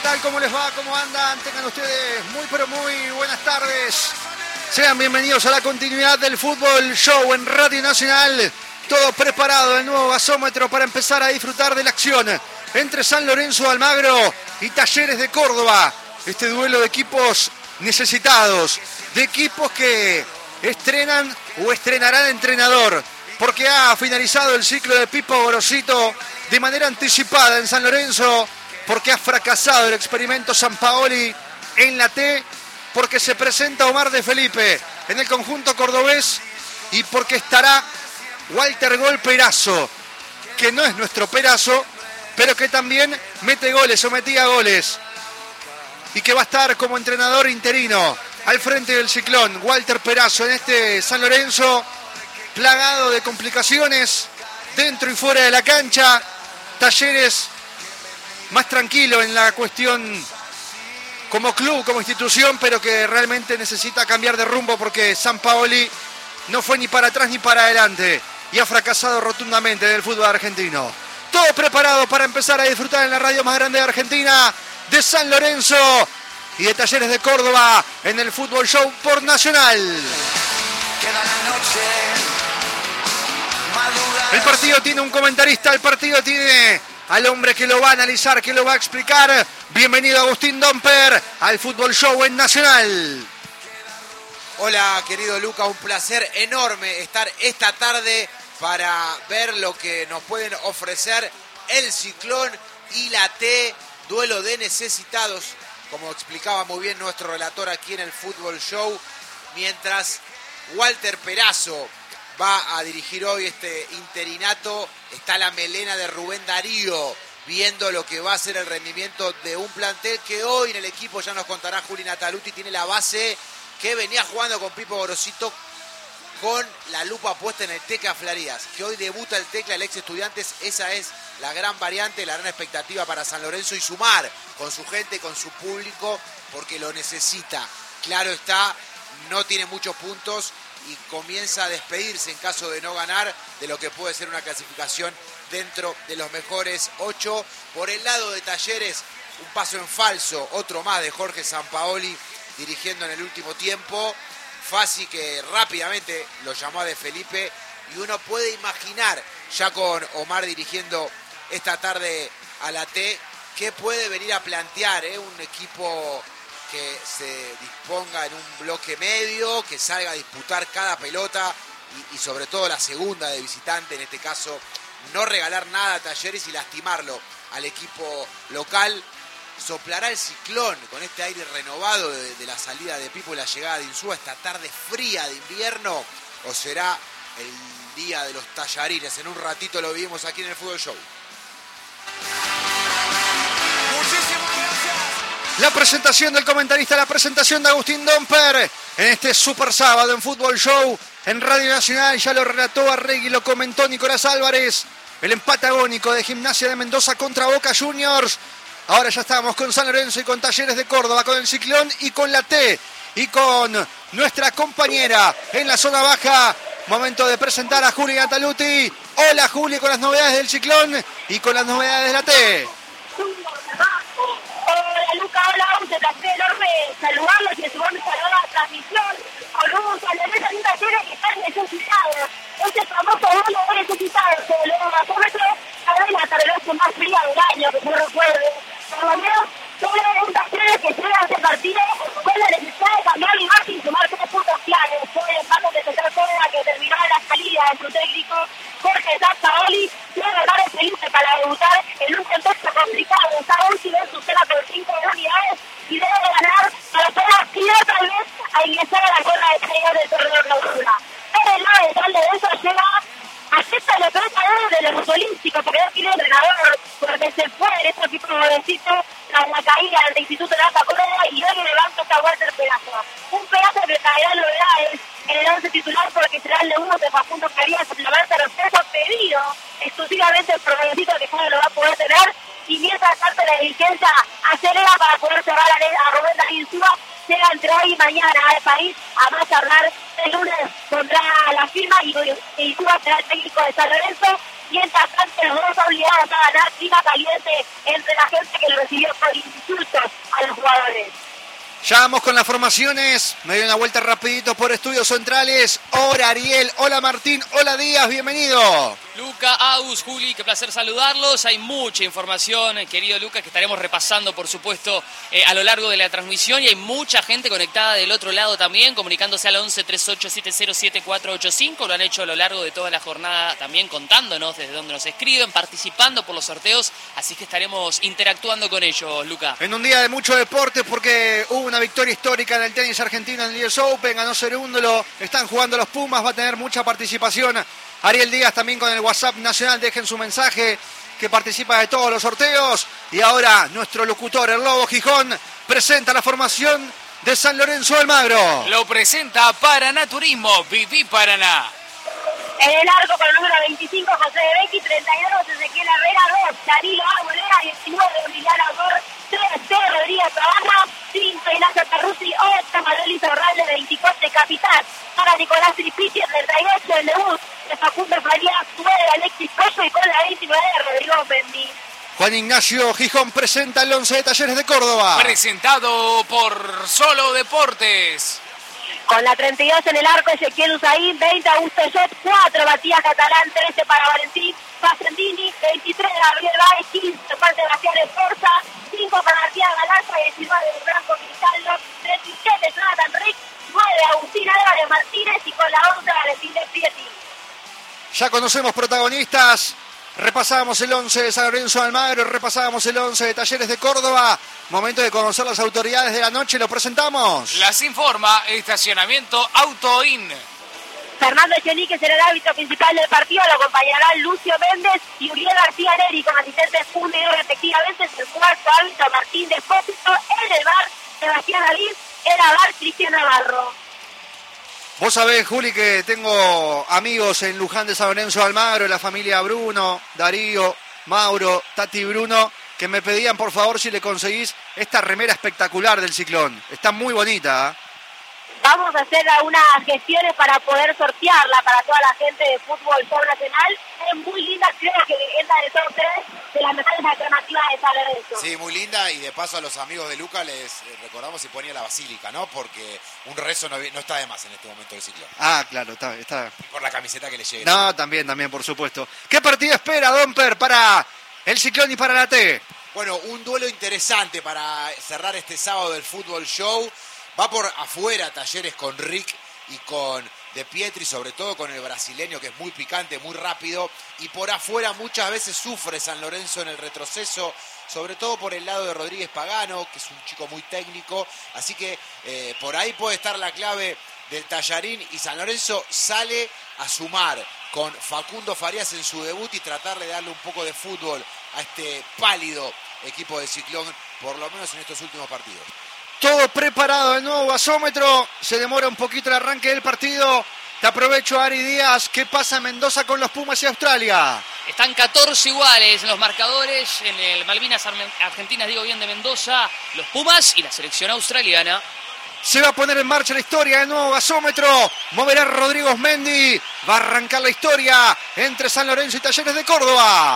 tal? ¿Cómo les va? ¿Cómo andan? Tengan ustedes muy pero muy buenas tardes. Sean bienvenidos a la continuidad del Fútbol Show en Radio Nacional. Todo preparado, el nuevo gasómetro para empezar a disfrutar de la acción entre San Lorenzo de Almagro y Talleres de Córdoba. Este duelo de equipos necesitados, de equipos que estrenan o estrenarán entrenador, porque ha finalizado el ciclo de Pipo Gorosito de manera anticipada en San Lorenzo, porque ha fracasado el experimento Sampaoli en la T, porque se presenta Omar de Felipe en el conjunto cordobés y porque estará Walter Gol Perazo, que no es nuestro Perazo, pero que también mete goles o metía goles y que va a estar como entrenador interino al frente del Ciclón. Walter Perazo en este San Lorenzo plagado de complicaciones dentro y fuera de la cancha. Talleres más tranquilo en la cuestión como club, como institución, pero que realmente necesita cambiar de rumbo porque Sampaoli no fue ni para atrás ni para adelante y ha fracasado rotundamente en el fútbol argentino. Todo preparado para empezar a disfrutar en la radio más grande de Argentina, de San Lorenzo y de Talleres de Córdoba en el Fútbol Show por Nacional. El partido tiene un comentarista, el partido tiene al hombre que lo va a analizar, que lo va a explicar. Bienvenido Agustín Domper al Fútbol Show en Nacional. Hola querido Luca, un placer enorme estar esta tarde para ver lo que nos pueden ofrecer el Ciclón y la T, duelo de necesitados, como explicaba muy bien nuestro relator aquí en el Fútbol Show, mientras Walter Perazo va a dirigir hoy este interinato. Está la melena de Rubén Darío, viendo lo que va a ser el rendimiento de un plantel que hoy en el equipo, ya nos contará Juli Nataluti, tiene la base que venía jugando con Pipo Gorosito con la lupa puesta en el Tecla Flarías, que hoy debuta el Tecla, el ex Estudiantes. Esa es la gran variante, la gran expectativa para San Lorenzo y sumar con su gente, con su público, porque lo necesita. Claro está, no tiene muchos puntos y comienza a despedirse en caso de no ganar de lo que puede ser una clasificación dentro de los mejores 8. Por el lado de Talleres, un paso en falso, otro más de Jorge Sampaoli dirigiendo en el último tiempo. Fassi, que rápidamente lo llamó a De Felipe, y uno puede imaginar, ya con Omar dirigiendo esta tarde a la T, qué puede venir a plantear un equipo que se disponga en un bloque medio, que salga a disputar cada pelota y sobre todo la segunda de visitante, en este caso no regalar nada a Talleres y lastimarlo al equipo local. Soplará el Ciclón con este aire renovado de la salida de Pipo y la llegada de Insúa, esta tarde fría de invierno, o será el día de los tallarines. En un ratito lo vivimos aquí en el Fútbol Show. Muchísimas gracias. La presentación del comentarista, la presentación de Agustín Domper en este super sábado en Fútbol Show en Radio Nacional. Ya lo relató Arregui, lo comentó Nicolás Álvarez. El empate agónico de Gimnasia de Mendoza contra Boca Juniors. Ahora ya estamos con San Lorenzo y con Talleres de Córdoba, con el Ciclón y con la T y con nuestra compañera en la zona baja. Momento de presentar a Juli Nataluti. Hola Juli, con las novedades del Ciclón y con las novedades de la T. Hola Luca, hola, un placer enorme saludarlos y sumarnos a la transmisión con un San Lorenzo y un Talleres que están necesitados. Este famoso duelo de necesitados, que luego gasómetro, ahora es la tarde más fría del año, que yo recuerdo. Por lo menos, solo un Talleres que llega a este partido con la necesidad de cambiar y más y sumar 3 puntos claves. Fue el paso de César Córdoba que terminaba la salida de su técnico Jorge Sampaoli, luego de dar el Felipe para debutar en un contexto complicado. Está último en su cena por 5 unidades y debe ganar para poder aspirar tal vez a ingresar a la cola de estrellas del torneo de clausura. Pero el lado detrás de eso llega acepta la pelota de los futbolísticos porque no tiene entrenador, porque se fue en este equipo jovencito tras la caída del Instituto de Alta Córdoba y hoy levanta a Walter Perazo. Un Perazo que traerá novedades en el 11 titular porque será el de uno de Facundo Carías en la Barça de los Pesos, pedido exclusivamente el jovencito que ya no lo va a poder tener. Y mientras tanto la dirigencia acelera para poder cerrar a Rubén Darío Insúa. Llega entre hoy y mañana al país a más hablar. El lunes pondrá la firma y Insúa será el técnico de San Lorenzo. Mientras tanto, los dos obligados a ganar clima caliente entre la gente que lo recibió por insultos a los jugadores. Ya vamos con las formaciones. Me doy una vuelta rapidito por Estudios Centrales. Hola Ariel, hola Martín, hola Díaz, bienvenido. Luca, Agus, Juli, qué placer saludarlos. Hay mucha información, querido Luca, que estaremos repasando, por supuesto, a lo largo de la transmisión. Y hay mucha gente conectada del otro lado también, comunicándose al 11 38 70 7485. Lo han hecho a lo largo de toda la jornada también, contándonos desde dónde nos escriben, participando por los sorteos. Así que estaremos interactuando con ellos, Luca. En un día de mucho deporte, porque hubo una victoria histórica en el tenis argentino en el US Open, ganó Cerúndolo, están jugando los Pumas, va a tener mucha participación. Ariel Díaz también con el WhatsApp nacional, dejen su mensaje, que participa de todos los sorteos. Y ahora nuestro locutor, el Lobo Gijón, presenta la formación de San Lorenzo de Almagro. Lo presenta Paraná Turismo, Viví Paraná. En el arco con el número 25, José de Becchi, 32, Ezequiel Herrera, 2, Danilo Arbolera, 19, Emiliano Gor, 3, Rodríguez Cabana, 5, Ignacio Perruzzi, 8, Manuel Zorralde, 24, Capitán, para Nicolás Tripiti, 38, el debut de Facundo Farías, 9, Alexis Coyo y con la 29, Rodrigo Mendy. Juan Ignacio Gijón presenta el 11 de Talleres de Córdoba. Presentado por Solo Deportes. Con la 32 en el arco, Ezequiel Usaín, 20, Augusto Jot, 4, Matías Catalán, 13 para Valentín Facendini, 23, Gabriel Báez, 15, parte de García de Forza, 5 para Matías Galarza, 19, Franco Cristaldo, 37, Jonathan Rick, 9, Agustín Álvarez Martínez y con la 11, Valentín de Pieti. Ya conocemos protagonistas. Repasábamos el 11 de San Lorenzo de Almagro, repasábamos el 11 de Talleres de Córdoba. Momento de conocer las autoridades de la noche, lo presentamos. Las informa Estacionamiento Autoin. Fernando Echenique será el árbitro principal del partido, lo acompañarán Lucio Méndez y Uriel García Neri con asistentes fundidos respectivamente. El cuarto árbitro Martín Despósito, en el bar Sebastián Alí, en el bar Cristian Navarro. Vos sabés, Juli, que tengo amigos en Luján de San Lorenzo de Almagro, la familia Bruno, Darío, Mauro, Tati Bruno, que me pedían por favor si le conseguís esta remera espectacular del Ciclón. Está muy bonita, ¿eh? Vamos a hacer algunas gestiones para poder sortearla para toda la gente de fútbol show nacional. Es muy linda, creo que entra de top 3 de las mejores alternativas de San Lorenzo. Sí, muy linda, y de paso a los amigos de Luca les recordamos si ponía la basílica, ¿no? Porque un rezo no está de más en este momento del Ciclón. Ah, claro, está. Por la camiseta que le llegue. No, también, por supuesto. ¿Qué partido espera, Domper, para el Ciclón y para la T? Bueno, un duelo interesante para cerrar este sábado del Fútbol Show. Va por afuera Talleres con Rick y con De Pietri, sobre todo con el brasileño, que es muy picante, muy rápido. Y por afuera muchas veces sufre San Lorenzo en el retroceso, sobre todo por el lado de Rodríguez Pagano, que es un chico muy técnico. Así que por ahí puede estar la clave del Tallarín, y San Lorenzo sale a sumar con Facundo Farías en su debut y tratarle de darle un poco de fútbol a este pálido equipo de Ciclón, por lo menos en estos últimos partidos. Todo preparado, el nuevo gasómetro. Se demora un poquito el arranque del partido. Te aprovecho, Ari Díaz. ¿Qué pasa en Mendoza con los Pumas y Australia? Están 14 iguales en los marcadores. En el Malvinas Argentinas, digo bien, de Mendoza, los Pumas y la selección australiana. Se va a poner en marcha la historia del nuevo gasómetro. Moverá Rodrigo Mendy. Va a arrancar la historia entre San Lorenzo y Talleres de Córdoba.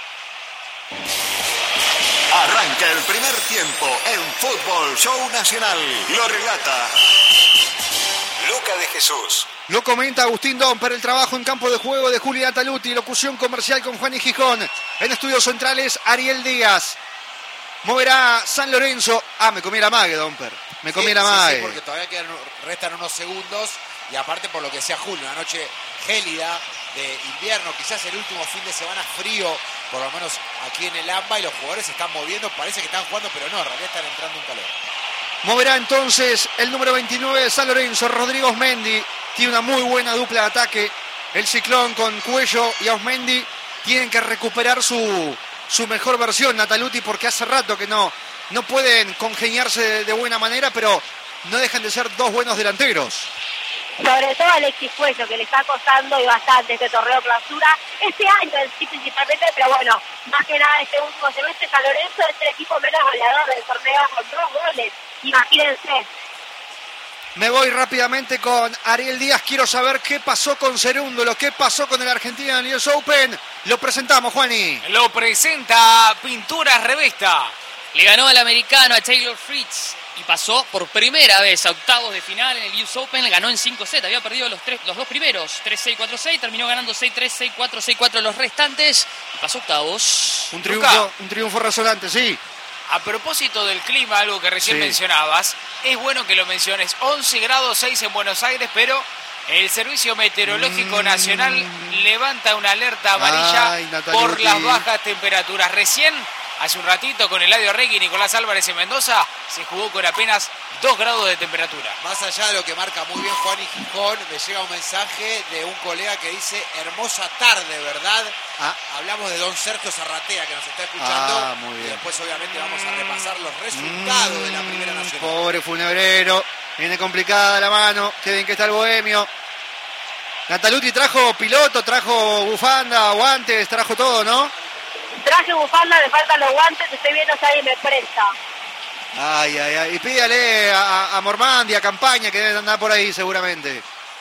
Arranca el primer tiempo en Fútbol Show Nacional. Lo relata Luca de Jesús. Lo comenta Agustín Domper, el trabajo en campo de juego de Julián Taluti, locución comercial con Juan y Gijón. En estudios centrales, Ariel Díaz. Moverá San Lorenzo. Ah, me comí la mague, Domper. Me comí la mague. Sí, porque todavía restan unos segundos. Y aparte por lo que decía Julio, una noche gélida de invierno, quizás el último fin de semana frío, por lo menos aquí en el AMBA, y los jugadores se están moviendo, parece que están jugando, pero no, en realidad están entrando en calor. Moverá entonces el número 29 de San Lorenzo, Rodrigo Osmendi. Tiene una muy buena dupla de ataque. El Ciclón con Cuello y Osmendi tienen que recuperar su mejor versión, Nataluti, porque hace rato que no pueden congeniarse de buena manera, pero no dejan de ser dos buenos delanteros. Sobre todo Alexis Cuello, que le está costando y bastante este torneo clausura, este año sí principalmente, pero bueno, más que nada este último semestre San Lorenzo es el equipo menos goleador del torneo con 2 goles, imagínense. Me voy rápidamente con Ariel Díaz. Quiero saber qué pasó con Cerúndolo, qué pasó con el Argentina en el US Open. Lo presentamos, Juani. Lo presenta Pinturas Revesta. Le ganó al americano a Taylor Fritz y pasó por primera vez a octavos de final en el US Open. Le ganó en 5 sets, había perdido los dos primeros, 3-6, 4-6, terminó ganando 6-3, 6-4, 6-4 los restantes y pasó a octavos. Un triunfo resonante, sí. A propósito del clima, algo que recién Sí. mencionabas, es bueno que lo menciones. 11 grados 6 en Buenos Aires, pero el Servicio Meteorológico Nacional levanta una alerta amarilla Ay, Natalia por Uti. las bajas temperaturas. Recién, hace un ratito, con Eladio Regui y Nicolás Álvarez en Mendoza, se jugó con apenas 2 grados de temperatura. Más allá de lo que marca muy bien Juan y Gijón, me llega un mensaje de un colega que dice: hermosa tarde, ¿verdad? Hablamos de don Sergio Zarratea, que nos está escuchando. Muy bien. Y después obviamente vamos a repasar los resultados de la Primera Nacional. Pobre Funebrero. Viene complicada la mano. Qué bien que está el bohemio. Nataluti trajo piloto, trajo bufanda, guantes, trajo todo, ¿no? Traje bufanda, me faltan los guantes, estoy viendo si alguien me presta. Ay. Y pídale a Mormandi, a Campaña, que deben andar por ahí seguramente.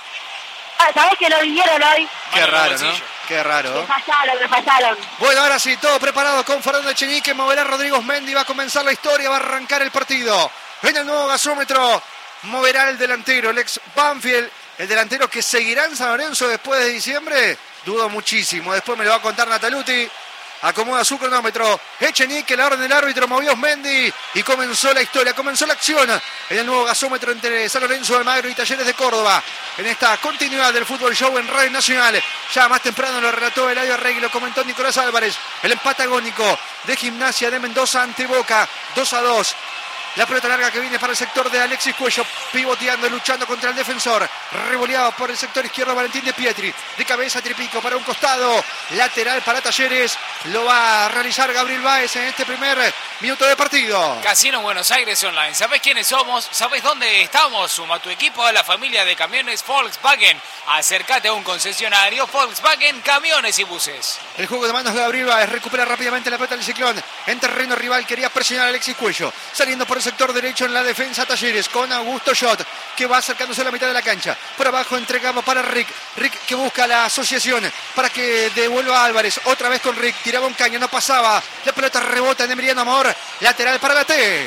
¿Sabés que lo vinieron hoy? Qué Mano en el raro, ¿no? bolsillo. Qué raro. Me fallaron. Bueno, ahora sí, todo preparado con Fernando Echenique, moverá Rodrigo Mendy, va a comenzar la historia, va a arrancar el partido. En el nuevo gasómetro, moverá el delantero, el ex Banfield, el delantero que seguirá en San Lorenzo después de diciembre. Dudo muchísimo, después me lo va a contar Nataluti. Acomoda su cronómetro. Echenique, la orden del árbitro, movió Mendy y comenzó la historia, comenzó la acción en el nuevo gasómetro entre San Lorenzo de Almagro y Talleres de Córdoba. En esta continuidad del Fútbol Show en Radio Nacional. Ya más temprano lo relató Eladio Regui, lo comentó Nicolás Álvarez. El empate agónico de Gimnasia de Mendoza ante Boca, 2-2. La pelota larga que viene para el sector de Alexis Cuello, pivoteando, luchando contra el defensor. Revoleado por el sector izquierdo Valentín de Pietri. De cabeza Tripico para un costado. Lateral para Talleres. Lo va a realizar Gabriel Báez en este primer minuto de partido. Casino Buenos Aires Online. ¿Sabés quiénes somos? ¿Sabés dónde estamos? Suma tu equipo a la familia de camiones Volkswagen. Acércate a un concesionario Volkswagen Camiones y Buses. El juego de manos de Gabriel Báez. Recupera rápidamente la pelota del Ciclón. En terreno rival quería presionar a Alexis Cuello. Saliendo por el sector derecho en la defensa Talleres con Augusto Schott, que va acercándose a la mitad de la cancha. Por abajo entregamos para Rick que busca la asociación para que devuelva a Álvarez. Otra vez con Rick, tiraba un caño, no pasaba. La pelota rebota en Emiliano Amor. Lateral para la T.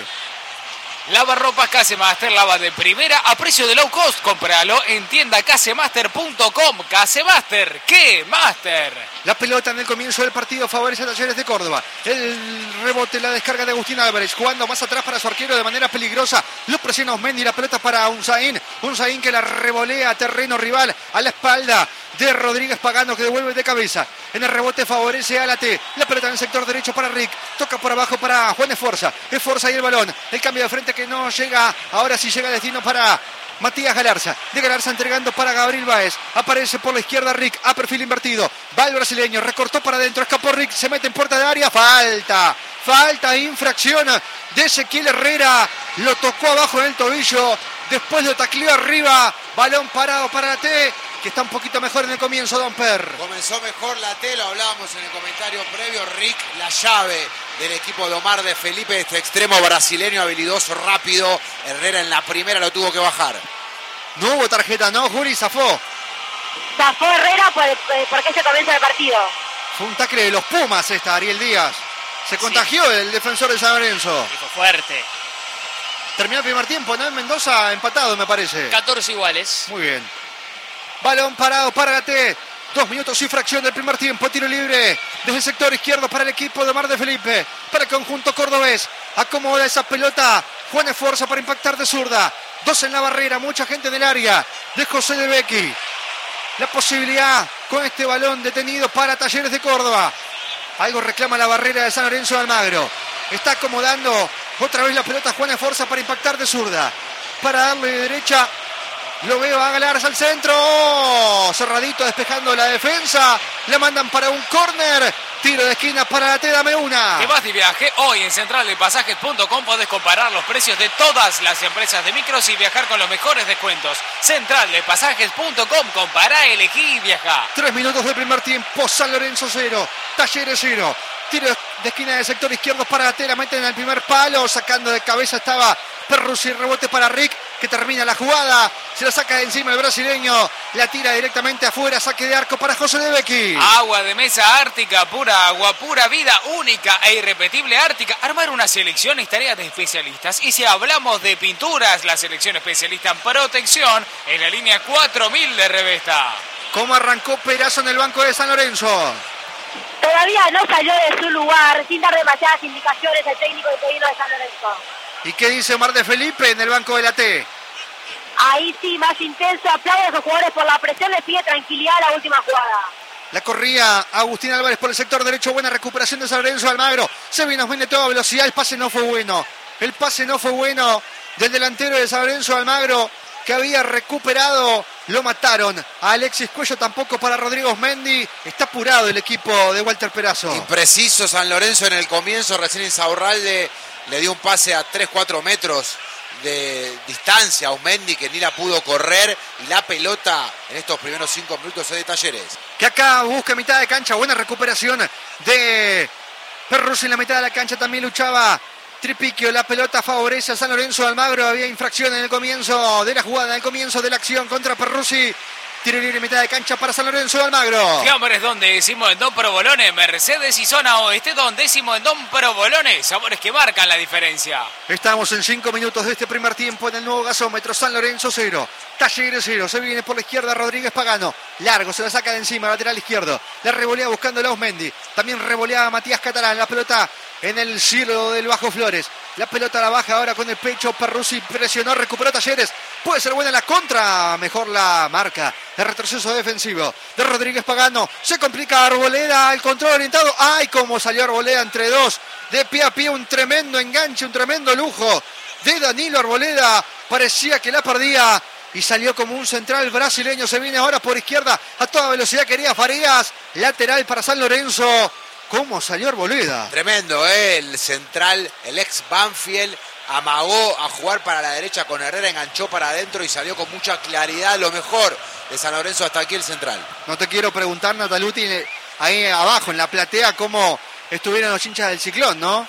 Lavarropas Casemaster, lava de primera a precio de low cost. Cómpralo en tienda casemaster.com. Casemaster, ¿qué? Master. La pelota en el comienzo del partido favorece a Talleres de Córdoba. El rebote, la descarga de Agustín Álvarez, jugando más atrás para su arquero de manera peligrosa. Lo presiona Osmendi, la pelota para Unzaín. Unzaín que la revolea a terreno rival a la espalda de Rodríguez Pagano, que devuelve de cabeza. En el rebote favorece a la T. La pelota en el sector derecho para Rick. Toca por abajo para Juan Esforza. Esforza y el balón. El cambio de frente que no llega. Ahora sí llega a destino para Matías Galarza. De Galarza entregando para Gabriel Báez. Aparece por la izquierda Rick. A perfil invertido. Va el brasileño. Recortó para adentro. Escapó Rick. Se mete en puerta de área. Falta, infracción de Ezequiel Herrera. Lo tocó abajo en el tobillo. Después lo tacleó arriba. Balón parado para la T, que está un poquito mejor en el comienzo, Don Per. Comenzó mejor la T, lo hablábamos en el comentario previo. Rick, la llave del equipo de Omar de Felipe, este extremo brasileño habilidoso, rápido. Herrera en la primera lo tuvo que bajar. No hubo tarjeta, ¿no, Juli? Zafó Herrera porque se comienza el partido. Fue un tackle de los Pumas esta, Ariel Díaz. Se contagió el defensor de San Lorenzo. Y fue fuerte. Terminó el primer tiempo, ¿no? En Mendoza empatado, me parece. 14 iguales. Muy bien. Balón parado para la T. 2 minutos y fracción del primer tiempo. Tiro libre desde el sector izquierdo para el equipo de Omar de Felipe. Para el conjunto cordobés. Acomoda esa pelota. Juan Esforza para impactar de zurda. 2 en la barrera. Mucha gente en el área de José de Becchi. La posibilidad con este balón detenido para Talleres de Córdoba. Algo reclama la barrera de San Lorenzo de Almagro. Está acomodando otra vez la pelota Juan Esforza para impactar de zurda. Para darle de derecha. Lo veo a Galarza al centro. ¡Oh! Cerradito despejando la defensa. Le mandan para un córner. Tiro de esquina para la T, dame una. ¿Te vas de viaje? Hoy en centraldepasajes.com podés comparar los precios de todas las empresas de micros y viajar con los mejores descuentos. Centraldepasajes.com, compará, elegí y viaja. 3 minutos de primer tiempo. San Lorenzo 0. Talleres 0. Tiro de esquina del sector izquierdo para la tela, meten en el primer palo, sacando de cabeza estaba Perruzzi, rebote para Rick, que termina la jugada, se la saca de encima el brasileño, la tira directamente afuera, saque de arco para José de Becchi. Agua de mesa Ártica, pura agua, pura vida, única e irrepetible Ártica. Armar una selección es tarea de especialistas, y si hablamos de pinturas, la selección especialista en protección es la línea 4000 de Revesta. ¿Cómo arrancó Perazo en el banco de San Lorenzo? Todavía no salió de su lugar, sin dar demasiadas indicaciones el técnico interino de San Lorenzo. ¿Y qué dice Omar de Felipe en el banco de la T? Ahí sí, más intenso, aplaude a sus jugadores por la presión, le pide tranquilidad a la última jugada. La corría Agustín Álvarez por el sector derecho, buena recuperación de San Lorenzo. Almagro se vino a toda velocidad, el pase no fue bueno. El pase no fue bueno del delantero de San Lorenzo, Almagro, que había recuperado. Lo mataron a Alexis Cuello, tampoco para Rodrigo Osmendi. Está apurado el equipo de Walter Perazo. Impreciso San Lorenzo en el comienzo, recién Insaurralde le dio un pase a 3-4 metros de distancia a Osmendi, que ni la pudo correr, y la pelota en estos primeros 5 minutos es de Talleres. Que acá busca mitad de cancha, buena recuperación de Perruzzi en la mitad de la cancha, también luchaba Tripiquio, la pelota favorece a San Lorenzo. Almagro, había infracción en el comienzo de la jugada, en el comienzo de la acción contra Perruzzi. Tiro libre en mitad de cancha para San Lorenzo de Almagro. Fiambres Don, décimo en Don Provolone, Mercedes y Zona Oeste Don, décimo en Don Provolone, sabores que marcan la diferencia. Estamos en 5 minutos de este primer tiempo en el nuevo gasómetro. San Lorenzo 0, Talleres 0. Se viene por la izquierda Rodríguez Pagano. Largo, se la saca de encima, lateral izquierdo. La revolea buscando a Osmendi. También revolea a Matías Catalán. La pelota en el cielo del Bajo Flores. La pelota la baja ahora con el pecho. Perruzzi presionó, recuperó Talleres. Puede ser buena la contra. Mejor la marca. El retroceso defensivo de Rodríguez Pagano. Se complica Arboleda. El control orientado. ¡Ay! Cómo salió Arboleda entre dos. De pie a pie. Un tremendo enganche. Un tremendo lujo de Danilo Arboleda. Parecía que la perdía. Y salió como un central brasileño. Se viene ahora por izquierda. A toda velocidad quería Farías. Lateral para San Lorenzo. ¿Cómo salió Arboleda? Tremendo, el central, el ex Banfield, amagó a jugar para la derecha con Herrera, enganchó para adentro y salió con mucha claridad. Lo mejor de San Lorenzo hasta aquí el central. No te quiero preguntar, Nataluti, ahí abajo en la platea, cómo estuvieron los hinchas del Ciclón, ¿no?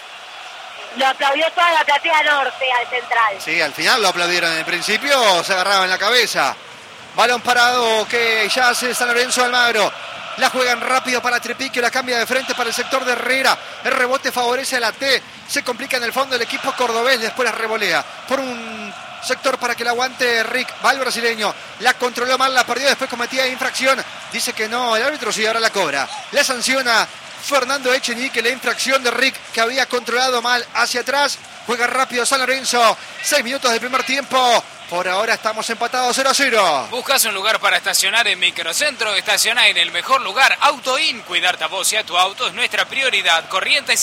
Lo aplaudió toda la platea norte al central. Sí, al final lo aplaudieron. En el principio se agarraban la cabeza. Balón parado que ya hace San Lorenzo Almagro. La juegan rápido para Tripiquio, la cambia de frente para el sector de Herrera. El rebote favorece a la T. Se complica en el fondo el equipo cordobés. Después la revolea por un sector para que la aguante Rick. Va el brasileño. La controló mal, la perdió. Después cometía infracción. Dice que no, el árbitro sí, ahora la cobra. La sanciona Fernando Echenique, la infracción de Rick, que había controlado mal hacia atrás. Juega rápido San Lorenzo. 6 minutos del primer tiempo. Por ahora estamos empatados 0-0. ¿Buscas un lugar para estacionar en Microcentro? Estaciona en el mejor lugar, AutoIn. Cuidarte a vos y a tu auto es nuestra prioridad. Corrientes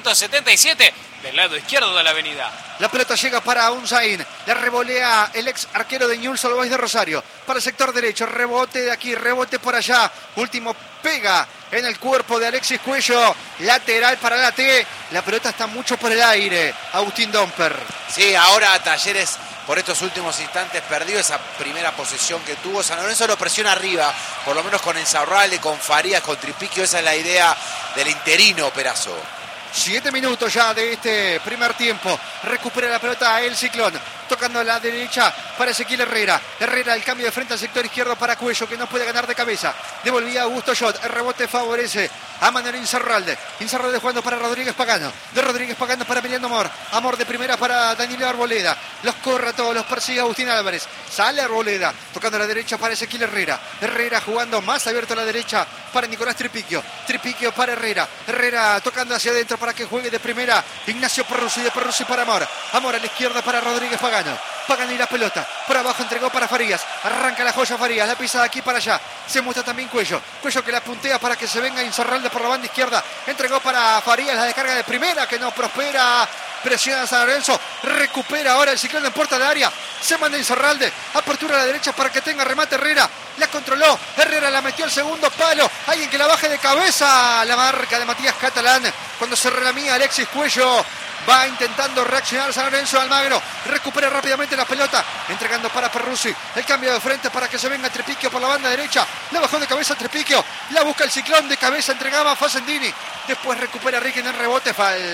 677, del lado izquierdo de la avenida. La pelota llega para Unzain. La revolea el ex arquero de Newell's Old Boys de Rosario. Para el sector derecho. Rebote de aquí, rebote por allá. Último pega en el cuerpo de Alexis Cuello. Lateral para la T. La pelota está mucho por el aire. Agustín Domper. Sí, ahora Talleres por estos últimos instantes perdió esa primera posesión que tuvo. San Lorenzo lo presiona arriba, por lo menos con Insaurralde, con Farías, con Tripiquio. Esa es la idea del interino Perazo. 7 minutos ya de este primer tiempo. Recupera la pelota el Ciclón. Tocando a la derecha para Ezequiel Herrera. Herrera, el cambio de frente al sector izquierdo para Cuello, que no puede ganar de cabeza. Devolvía a Augusto Schott. El rebote favorece a Manuel Insaurralde. Insaurralde jugando para Rodríguez Pagano. De Rodríguez Pagano para Emiliano Amor. Amor de primera para Danilo Arboleda. Los corre a todos, los persigue Agustín Álvarez. Sale Arboleda. Tocando a la derecha para Ezequiel Herrera. Herrera jugando más abierto a la derecha para Nicolás Tripiquio. Tripiquio para Herrera. Herrera tocando hacia adentro para que juegue de primera Ignacio Perruzzi. De Perruzzi para Amor. Amor a la izquierda para Rodríguez Pagano. Pagano y la pelota. Por abajo entregó para Farías. Arranca la joya Farías. La pisa de aquí para allá. Se muestra también Cuello. Cuello que la puntea para que se venga Insaurralde por la banda izquierda. Entregó para Farías. La descarga de primera que no prospera. Presiona a San Lorenzo. Recupera ahora el Ciclón en puerta de área. Se manda Insaurralde. Apertura a la derecha para que tenga remate Herrera. La controló. Herrera la metió al segundo palo. Alguien que la baje de cabeza. La marca de Matías Catalán. Cuando se relamía Alexis Cuello. Va intentando reaccionar San Lorenzo de Almagro. Recupera rápidamente la pelota. Entregando para Perruzzi. El cambio de frente para que se venga Trepiquio por la banda derecha. La bajó de cabeza Trepiquio. La busca el Ciclón. De cabeza entregaba a Facendini. Después recupera Rick en el rebote.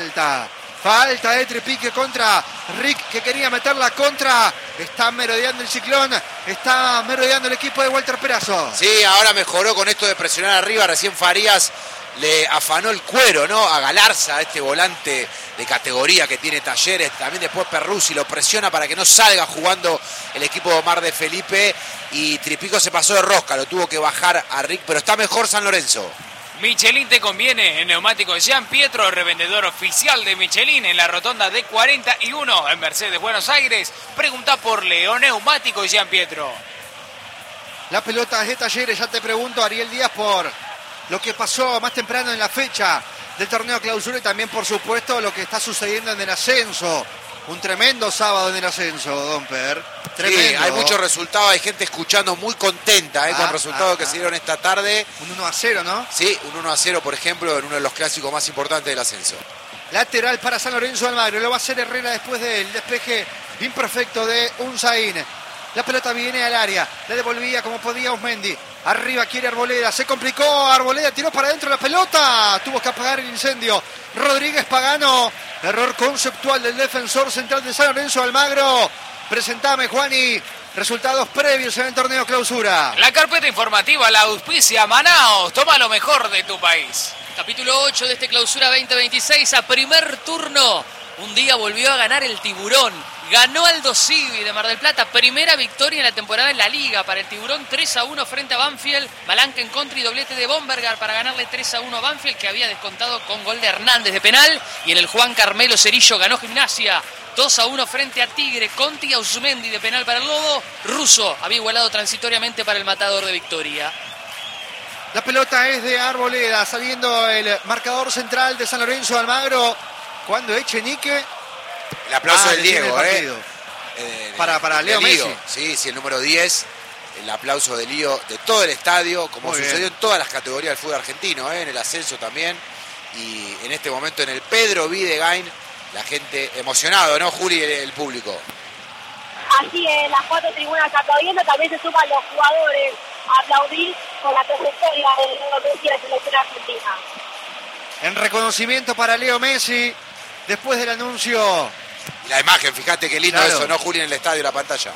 Falta de Trepiquio contra Rick, que quería meter la contra. Está merodeando el Ciclón. Está merodeando el equipo de Walter Perazo. Sí, ahora mejoró con esto de presionar arriba. Recién Farías le afanó el cuero, ¿no? A Galarza, este volante de categoría que tiene Talleres. También después Perruzzi lo presiona para que no salga jugando el equipo de Omar de Felipe. Y Trepiquio se pasó de rosca, lo tuvo que bajar a Rick, pero está mejor San Lorenzo. Michelin te conviene. En neumáticos Gian Pietro, revendedor oficial de Michelin en la rotonda de 41 en Mercedes, Buenos Aires. Pregunta por Leo Neumáticos Gian Pietro. La pelota es de Talleres. Ya te pregunto, Ariel Díaz, por lo que pasó más temprano en la fecha del torneo clausura y también, por supuesto, lo que está sucediendo en el ascenso. Un tremendo sábado en el ascenso, Don Per. Tremendo. Sí, hay muchos resultados, hay gente escuchando muy contenta con resultados que se dieron esta tarde. Un 1-0, ¿no? Sí, un 1-0, por ejemplo, en uno de los clásicos más importantes del ascenso. Lateral para San Lorenzo de Almagro. Lo va a hacer Herrera después del despeje imperfecto de Unzaín. La pelota viene al área. La devolvía como podía Osmendi. Arriba quiere Arboleda. Se complicó. Arboleda tiró para adentro la pelota. Tuvo que apagar el incendio. Rodríguez Pagano. Error conceptual del defensor central de San Lorenzo de Almagro. Presentame, Juani, resultados previos en el torneo clausura. La carpeta informativa la auspicia Manaos. Toma lo mejor de tu país. Capítulo 8 de este clausura 2026. A primer turno, un día volvió a ganar el Tiburón. Ganó Aldo Civi de Mar del Plata. Primera victoria en la temporada en la Liga para el Tiburón. 3-1 frente a Banfield. Malanca en contra y doblete de Bombergar para ganarle 3-1 a Banfield, que había descontado con gol de Hernández de penal. Y en el Juan Carmelo Cerillo ganó Gimnasia 2-1 frente a Tigre. Conti y Ausmendi de penal para el Lobo. Russo había igualado transitoriamente para el matador de Victoria. La pelota es de Arboleda, saliendo el marcador central de San Lorenzo de Almagro. Cuando Echenique. El aplauso del Diego, para Leo Messi. Sí, el número 10. El aplauso de Lío de todo el estadio, como muy sucedió bien en todas las categorías del fútbol argentino, en el ascenso también. Y en este momento en el Pedro Videgain, la gente emocionado, ¿no, Juli, el público? Así es, las 4 tribunas aplaudiendo, también se suman los jugadores a aplaudir con la trayectoria de Leo Messi de la selección argentina. En reconocimiento para Leo Messi, después del anuncio. Y la imagen, fíjate qué lindo Claro. eso, ¿no, Juli, en el estadio, la pantalla?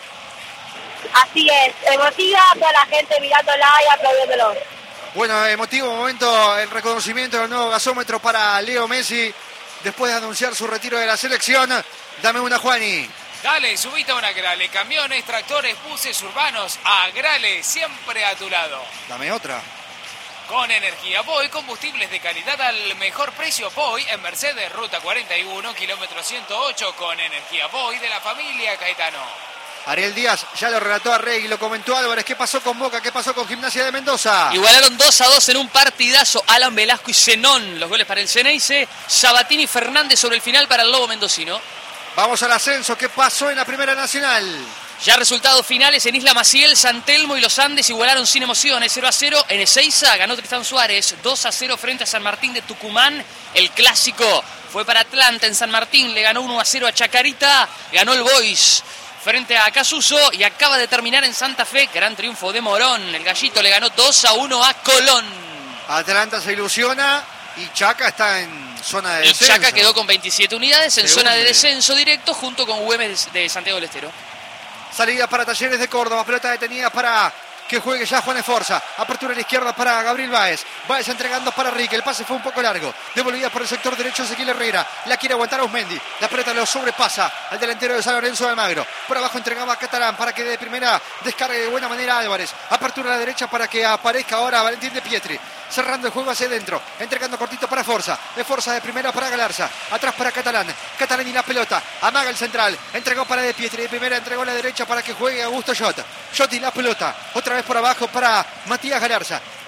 Así es, emotiva, toda la gente mirándola y aplaudiéndolo. Bueno, emotivo momento, el reconocimiento del nuevo gasómetro para Leo Messi, después de anunciar su retiro de la selección. Dame una, Juani. Dale, subite a una Grale. Camiones, tractores, buses urbanos. A Grale, siempre a tu lado. Dame otra. Con Energía Boy, combustibles de calidad al mejor precio. Boy en Mercedes, ruta 41, kilómetro 108. Con Energía Boy de la familia Caetano. Ariel Díaz ya lo relató a Rey, lo comentó Álvarez. ¿Qué pasó con Boca? ¿Qué pasó con Gimnasia de Mendoza? Igualaron 2-2 en un partidazo. Alan Velasco y Zenón, los goles para el Ceneice. Sabatini y Fernández sobre el final para el Lobo mendocino. Vamos al ascenso. ¿Qué pasó en la Primera Nacional? Ya resultados finales en Isla Maciel, San Telmo y Los Andes igualaron sin emociones. 0-0 en Ezeiza, ganó Tristán Suárez. 2-0 frente a San Martín de Tucumán. El clásico fue para Atlanta en San Martín. Le ganó 1-0 a Chacarita. Ganó el Boys frente a Casuso y acaba de terminar en Santa Fe. Gran triunfo de Morón. El Gallito le ganó 2-1 a Colón. Atlanta se ilusiona y Chaca está en zona de Y descenso. Chaca quedó con 27 unidades en Se zona de hunde. descenso directo junto con Güemes de Santiago del Estero. Salida para Talleres de Córdoba, pelota detenida para que juegue ya Juan Esforza. Apertura a la izquierda para Gabriel Báez. Báez entregando para Rique. El pase fue un poco largo. Devolvida por el sector derecho Ezequiel Herrera. La quiere aguantar Ausmendi. La pelota lo sobrepasa al delantero de San Lorenzo de Almagro. Por abajo entregaba a Catalán para que de primera descargue de buena manera Álvarez. Apertura a la derecha para que aparezca ahora Valentín de Pietri. Cerrando el juego hacia adentro. Entregando cortito para Forza. De Forza de primera para Galarza. Atrás para Catalán. Catalán y la pelota. Amaga el central. Entregó para de Pietri. De primera entregó a la derecha para que juegue Augusto Jot. Jot y la pelota. Otra vez por abajo para Matías Galarza.